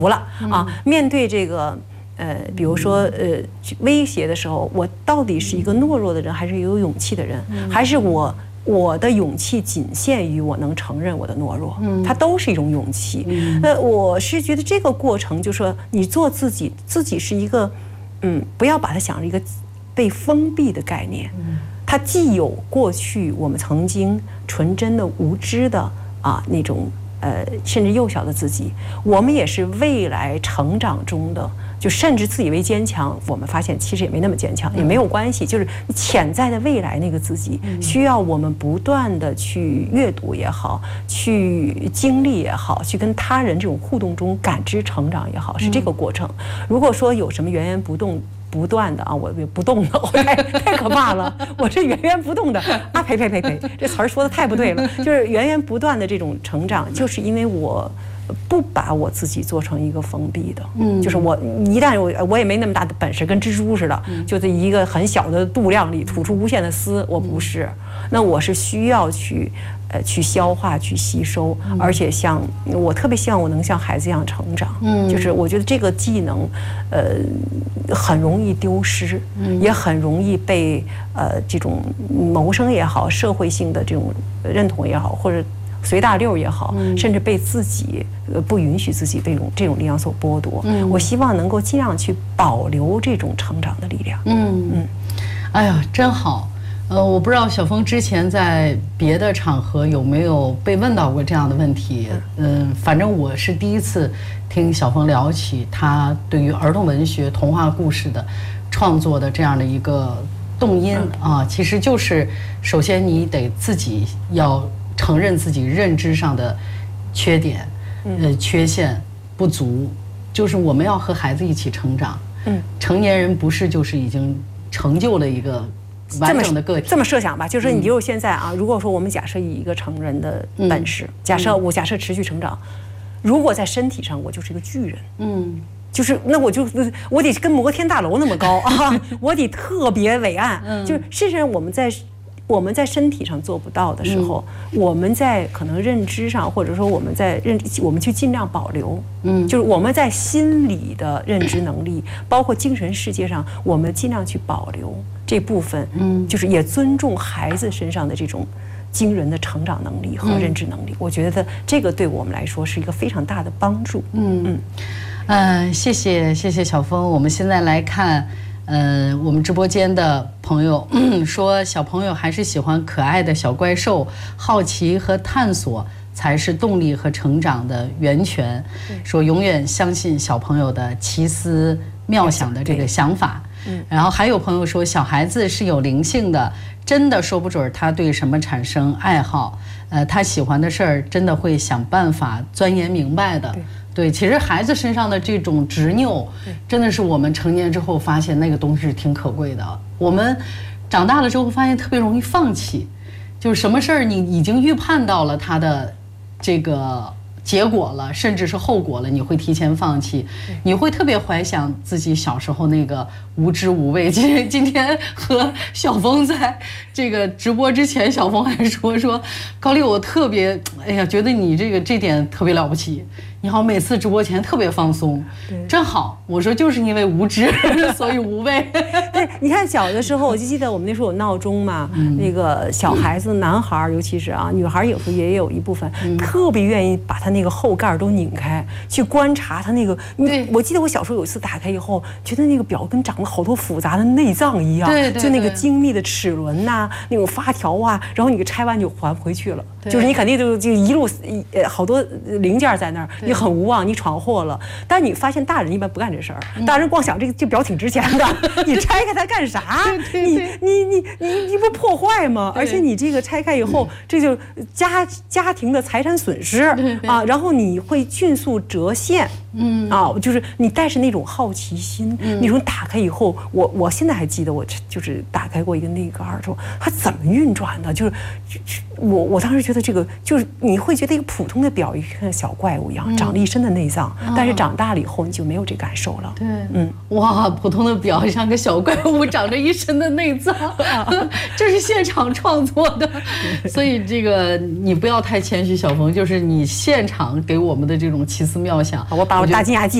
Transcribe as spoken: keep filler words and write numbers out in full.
了啊，面对这个。呃，比如说，呃，威胁的时候，我到底是一个懦弱的人，还是有勇气的人？还是我我的勇气仅限于我能承认我的懦弱？它都是一种勇气。呃，我是觉得这个过程，就是说你做自己，自己是一个，嗯，不要把它想成一个被封闭的概念。它既有过去我们曾经纯真的、无知的啊那种呃，甚至幼小的自己，我们也是未来成长中的。就甚至自以为坚强，我们发现其实也没那么坚强，也没有关系。就是潜在的未来那个自己，需要我们不断的去阅读也好，去经历也好，去跟他人这种互动中感知成长也好，是这个过程。如果说有什么源源不动。不断的啊，我不动的，我太太可怕了。我这源源不动的啊，呸呸呸呸，这词儿说的太不对了。就是源源不断的这种成长，就是因为我不把我自己做成一个封闭的，嗯，就是我一旦我我也没那么大的本事，跟蜘蛛似的，就在一个很小的度量里吐出无限的丝，我不是。那我是需要去。呃，去消化、去吸收，而且像我特别希望我能像孩子一样成长，嗯，就是我觉得这个技能，呃，很容易丢失，嗯，也很容易被呃这种谋生也好、社会性的这种认同也好，或者随大溜也好，嗯，甚至被自己呃不允许自己这种这种力量所剥夺。嗯，我希望能够尽量去保留这种成长的力量。嗯嗯， 哎呀，真好。呃，我不知道小峰之前在别的场合有没有被问到过这样的问题。嗯，反正我是第一次听小峰聊起他对于儿童文学、童话故事的创作的这样的一个动因啊，其实就是首先你得自己要承认自己认知上的缺点、呃缺陷、不足，就是我们要和孩子一起成长。嗯，成年人不是就是已经成就了一个。完整的个体。 这么设想吧，就是说你就现在啊，如果说我们假设以一个成人的本事，假设我假设持续成长，如果在身体上我就是一个巨人，嗯，就是那我就我得跟摩天大楼那么高啊，我得特别伟岸，就是事实上我们在。我们在身体上做不到的时候，嗯、我们在可能认知上，或者说我们在认，我们去尽量保留，嗯，就是我们在心理的认知能力，包括精神世界上，我们尽量去保留这部分，嗯，就是也尊重孩子身上的这种惊人的成长能力和认知能力。嗯、我觉得这个对我们来说是一个非常大的帮助。嗯嗯， 呃，谢谢谢谢小峰。我们现在来看。呃，我们直播间的朋友说，小朋友还是喜欢可爱的小怪兽，好奇和探索才是动力和成长的源泉。说永远相信小朋友的奇思妙想的这个想法。然后还有朋友说，小孩子是有灵性的，真的说不准他对什么产生爱好。呃，他喜欢的事儿，真的会想办法钻研明白的。对，其实孩子身上的这种执拗，真的是我们成年之后发现那个东西是挺可贵的。我们长大了之后发现特别容易放弃，就是什么事儿你已经预判到了它的这个结果了，甚至是后果了，你会提前放弃，你会特别怀想自己小时候那个无知无畏。今今天和小峰在这个直播之前，小峰还说说高丽，我特别哎呀，觉得你这个这点特别了不起。你好，每次直播前特别放松，真好。我说就是因为无知，所以无畏。 对，你看小的时候，我就记得我们那时候有闹钟嘛，嗯、那个小孩子，男孩尤其是啊，女孩有时候也有一部分、嗯、特别愿意把他那个后盖都拧开，去观察他那个。对，我记得我小时候有一次打开以后，觉得那个表跟长了好多复杂的内脏一样，对对对，就那个精密的齿轮呐、啊，那种发条啊，然后你给拆完就还回去了，就是你肯定就就一路呃好多零件在那儿。你很无望，你闯祸了，但你发现大人一般不干这事儿，大人光想这个这表挺值钱的，你拆开它干啥？你你你你你不破坏吗？而且你这个拆开以后，这就家家庭的财产损失啊，然后你会迅速折现。嗯啊，就是你带着那种好奇心，嗯、那种打开以后，我我现在还记得，我就是打开过一个内盖儿之后，它怎么运转的？就是我我当时觉得这个就是你会觉得一个普通的表一个小怪物一样，嗯、长了一身的内脏，嗯、但是长大了以后你就没有这感受了。 对，嗯，哇，普通的表像个小怪物，长着一身的内脏，这是现场创作的，所以这个你不要太谦虚，小峰，就是你现场给我们的这种奇思妙想， 我把大金牙记